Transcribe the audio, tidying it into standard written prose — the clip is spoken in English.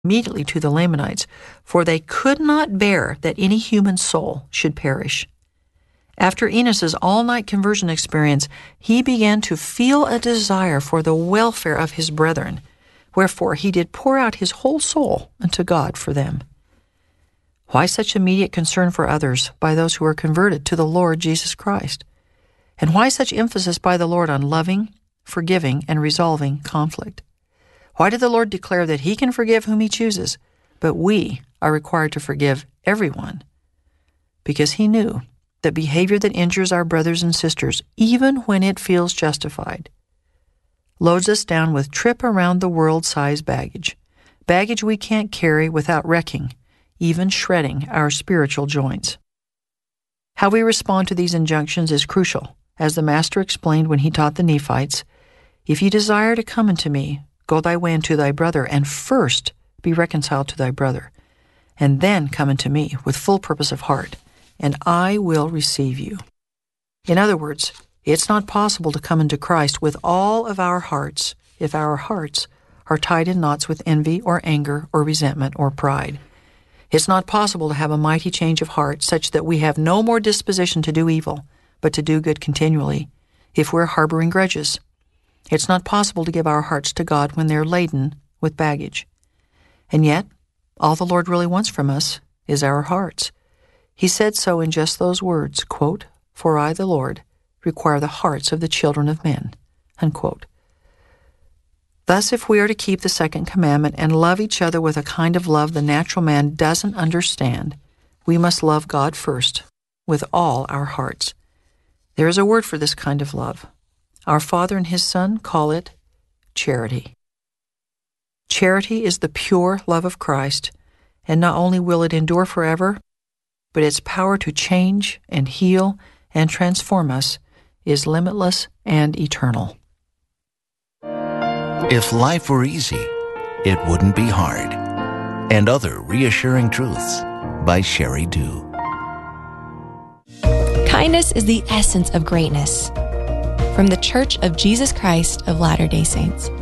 immediately to the Lamanites, for they could not bear that any human soul should perish. After Enos's all-night conversion experience, he began to feel a desire for the welfare of his brethren, wherefore he did pour out his whole soul unto God for them. Why such immediate concern for others by those who are converted to the Lord Jesus Christ? And why such emphasis by the Lord on loving, forgiving, and resolving conflict? Why did the Lord declare that He can forgive whom He chooses, but we are required to forgive everyone? Because He knew that behavior that injures our brothers and sisters, even when it feels justified, loads us down with trip-around-the-world-size baggage we can't carry without wrecking, even shredding our spiritual joints. How we respond to these injunctions is crucial, as the Master explained when He taught the Nephites, "If ye desire to come unto me, go thy way unto thy brother, and first be reconciled to thy brother, and then come unto me with full purpose of heart, and I will receive you." In other words, it's not possible to come into Christ with all of our hearts if our hearts are tied in knots with envy or anger or resentment or pride. It's not possible to have a mighty change of heart such that we have no more disposition to do evil, but to do good continually, if we're harboring grudges. It's not possible to give our hearts to God when they're laden with baggage. And yet, all the Lord really wants from us is our hearts. He said so in just those words, quote, "For I, the Lord, require the hearts of the children of men," unquote. Thus, if we are to keep the second commandment and love each other with a kind of love the natural man doesn't understand, we must love God first, with all our hearts. There is a word for this kind of love. Our Father and His Son call it charity. Charity is the pure love of Christ, and not only will it endure forever, but its power to change and heal and transform us is limitless and eternal. If life were easy, it wouldn't be hard. And Other Reassuring Truths by Sherry Dew. Kindness is the essence of greatness. From the Church of Jesus Christ of Latter-day Saints.